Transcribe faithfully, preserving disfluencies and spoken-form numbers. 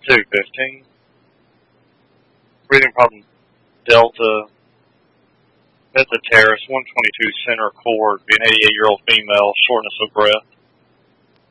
two fifteen. Breathing problem Delta. Beta Terrace, one twenty-two center cord, being an eighty-eight-year-old female, shortness of breath.